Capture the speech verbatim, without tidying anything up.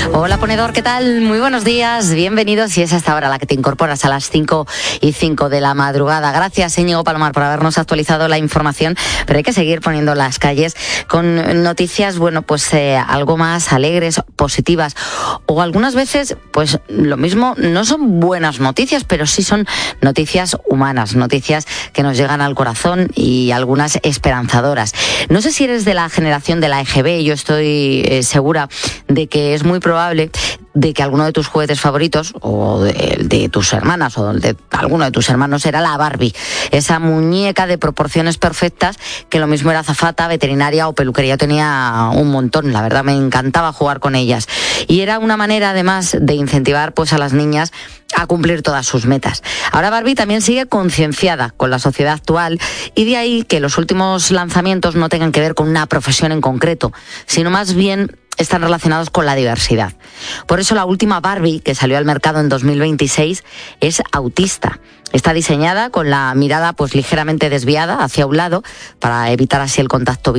Hola ponedor, ¿qué tal? Muy buenos días, bienvenidos si es hasta ahora la que te incorporas a las cinco y cinco de la madrugada. Gracias Íñigo Palomar por habernos actualizado la información, pero hay que seguir poniendo las calles con noticias, bueno, pues eh, algo más alegres, positivas, o algunas veces, pues lo mismo, no son buenas noticias, pero sí son noticias humanas, noticias que nos llegan al corazón y algunas esperanzadoras. No sé si eres de la generación de la E G B, yo estoy eh, segura de que es muy probable de que alguno de tus juguetes favoritos, o de, de tus hermanas, o de alguno de tus hermanos, era la Barbie, esa muñeca de proporciones perfectas, que lo mismo era azafata, veterinaria o peluquería. Yo tenía un montón, la verdad me encantaba jugar con ellas. Y era una manera, además, de incentivar pues a las niñas a cumplir todas sus metas. Ahora Barbie también sigue concienciada con la sociedad actual, y de ahí que los últimos lanzamientos no tengan que ver con una profesión en concreto, sino más bien están relacionados con la diversidad. Por eso la última Barbie, que salió al mercado en dos mil veintiséis, es autista. Está diseñada con la mirada pues ligeramente desviada hacia un lado para evitar así el contacto visual